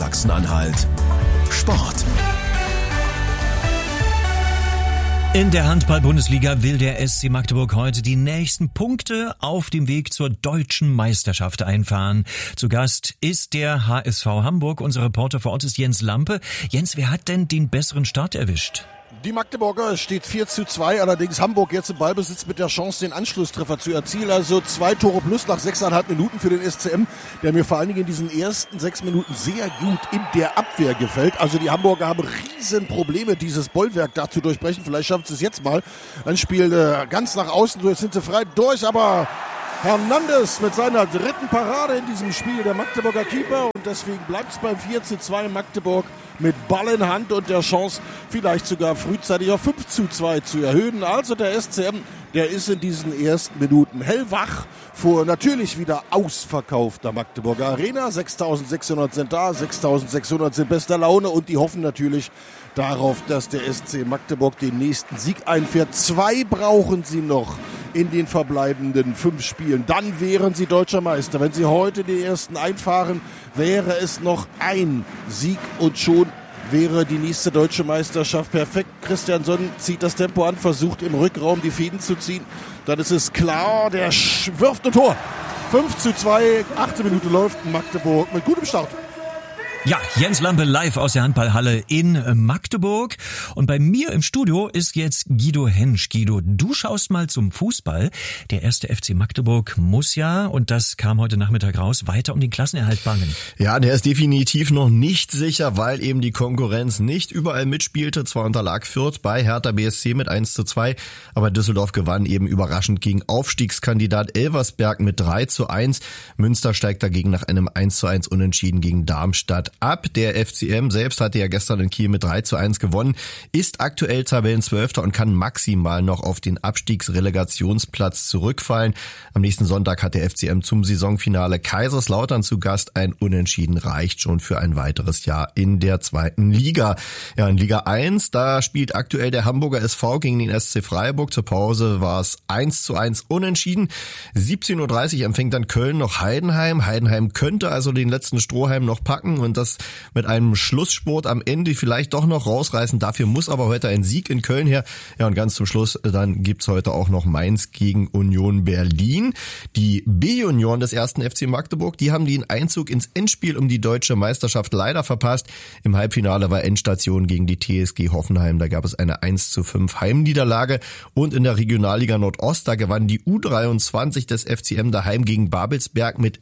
Sachsen-Anhalt. Sport. In der Handball-Bundesliga will der SC Magdeburg heute die nächsten Punkte auf dem Weg zur deutschen Meisterschaft einfahren. Zu Gast ist der HSV Hamburg. Unser Reporter vor Ort ist Jens Lampe. Jens, wer hat denn den besseren Start erwischt? Die Magdeburger, es steht 4:2, allerdings Hamburg jetzt im Ballbesitz mit der Chance, den Anschlusstreffer zu erzielen. Also 2 Tore plus nach 6,5 Minuten für den SCM, der mir vor allen Dingen in diesen ersten 6 Minuten sehr gut in der Abwehr gefällt. Also die Hamburger haben riesen Probleme, dieses Bollwerk da zu durchbrechen. Vielleicht schaffen sie es jetzt mal. Ein Spiel ganz nach außen, so jetzt sind sie frei durch, aber Hernandez mit seiner dritten Parade in diesem Spiel, der Magdeburger Keeper, und deswegen bleibt es beim 4:2 Magdeburg mit Ball in Hand und der Chance, vielleicht sogar frühzeitig auf 5:2 zu erhöhen. Also der SCM, der ist in diesen ersten Minuten hellwach vor natürlich wieder ausverkaufter Magdeburger Arena. 6.600 sind da, 6.600 sind bester Laune und die hoffen natürlich darauf, dass der SC Magdeburg den nächsten Sieg einfährt. 2 brauchen sie noch in den verbleibenden 5 Spielen. Dann wären sie deutscher Meister. Wenn sie heute den ersten einfahren, wäre es noch ein Sieg und schon wäre die nächste deutsche Meisterschaft perfekt. Christiansson zieht das Tempo an, versucht im Rückraum die Fäden zu ziehen. Dann ist es klar, der wirft ein Tor. 5:2, 8. Minute läuft Magdeburg mit gutem Start. Ja, Jens Lampe live aus der Handballhalle in Magdeburg. Und bei mir im Studio ist jetzt Guido Hensch. Guido, du schaust mal zum Fußball. Der erste FC Magdeburg muss ja, und das kam heute Nachmittag raus, weiter um den Klassenerhalt bangen. Ja, der ist definitiv noch nicht sicher, weil eben die Konkurrenz nicht überall mitspielte. Zwar unterlag Fürth bei Hertha BSC mit 1:2, aber Düsseldorf gewann eben überraschend gegen Aufstiegskandidat Elversberg mit 3:1. Münster steigt dagegen nach einem 1:1 Unentschieden gegen Darmstadt ab. Der FCM selbst hatte ja gestern in Kiel mit 3:1 gewonnen, ist aktuell Tabellenzwölfter und kann maximal noch auf den Abstiegsrelegationsplatz zurückfallen. Am nächsten Sonntag hat der FCM zum Saisonfinale Kaiserslautern zu Gast. Ein Unentschieden reicht schon für ein weiteres Jahr in der 2. Liga. Ja, in Liga 1, da spielt aktuell der Hamburger SV gegen den SC Freiburg. Zur Pause war es 1:1 Unentschieden. 17:30 Uhr empfängt dann Köln noch Heidenheim. Heidenheim könnte also den letzten Strohhalm noch packen und das mit einem Schlussspurt am Ende vielleicht doch noch rausreißen. Dafür muss aber heute ein Sieg in Köln her. Ja, und ganz zum Schluss, dann gibt's heute auch noch Mainz gegen Union Berlin. Die B-Junioren des 1. FC Magdeburg, die haben den Einzug ins Endspiel um die deutsche Meisterschaft leider verpasst. Im Halbfinale war Endstation gegen die TSG Hoffenheim. Da gab es eine 1:5 Heimniederlage. Und in der Regionalliga Nordost, da gewann die U23 des FCM daheim gegen Babelsberg mit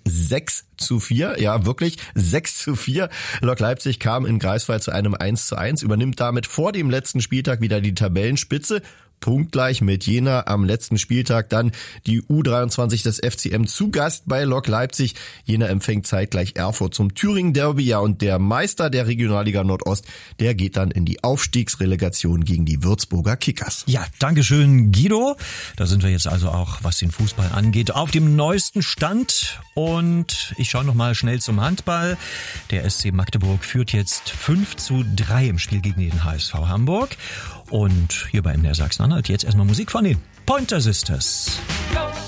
6:4. Ja, wirklich 6:4. Lok Leipzig kam in Greifswald zu einem 1:1, übernimmt damit vor dem letzten Spieltag wieder die Tabellenspitze. Punktgleich mit Jena am letzten Spieltag. Dann die U23 des FCM zu Gast bei Lok Leipzig. Jena empfängt zeitgleich Erfurt zum Thüringen-Derby. Ja, und der Meister der Regionalliga Nordost, der geht dann in die Aufstiegsrelegation gegen die Würzburger Kickers. Ja, dankeschön, Guido. Da sind wir jetzt also auch, was den Fußball angeht, auf dem neuesten Stand. Und ich schaue noch mal schnell zum Handball. Der SC Magdeburg führt jetzt 5:3 im Spiel gegen den HSV Hamburg. Und hier bei MDR Sachsen-Anhalt jetzt erstmal Musik von den Pointer Sisters.